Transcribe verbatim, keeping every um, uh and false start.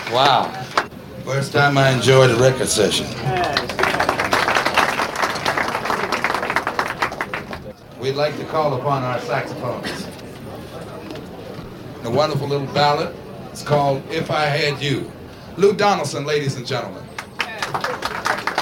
Wow. First time I enjoyed a record session. We'd like to call upon our saxophonists. A wonderful little ballad. It's called If I Had You. Lou Donaldson, ladies and gentlemen.